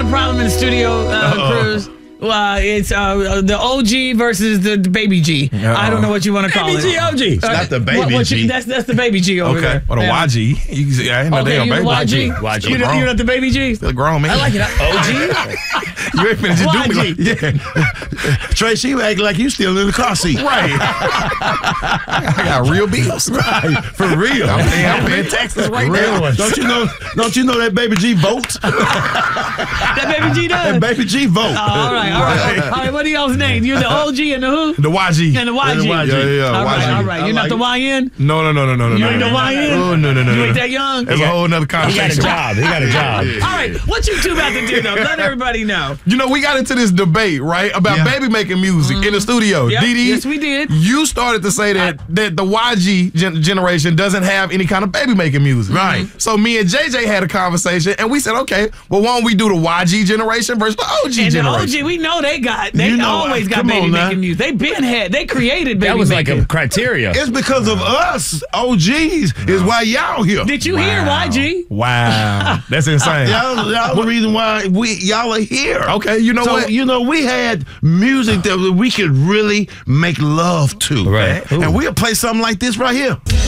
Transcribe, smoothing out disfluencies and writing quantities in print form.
problem in the studio, Cruz. It's the OG versus the baby G. I don't know what you want to call it. Baby G, OG. It's not the baby G. That's the baby G over there. Or the YG. You can say, I ain't no damn baby G. YG. You're not the baby G? Still grown, man. I like it. OG? You ain't finna just do me like Trey, she act like you still in the car seat. Right. I got real bills. Right. For real. I'm paying taxes right now. Don't you know that baby G votes? That baby G does? That baby G vote. All right. All right, what are y'all's names? You're the OG and the who? The YG. And the YG. Yeah. All YG. right. You're not the YN? No. You ain't the YN? Oh, no. You ain't that young? That's a whole nother conversation. He got a job. All right, what you two about to do, though? Let everybody know. You know, we got into this debate, right, about baby making music in the studio. Yep. Didi, Yes, we did. You started to say that the YG generation doesn't have any kind of baby making music. Right. So me and JJ had a conversation, and we said, okay, well, why don't we do the YG generation versus the OG generation? And the OG, we know they always got baby making music. They created baby making. That was like a criteria. It's because of us, OGs, is why y'all here. Did you hear YG? Wow. That's insane. Y'all the reason why y'all are here. Okay, you know what? You know, we had music that we could really make love to. Right. And we'll play something like this right here.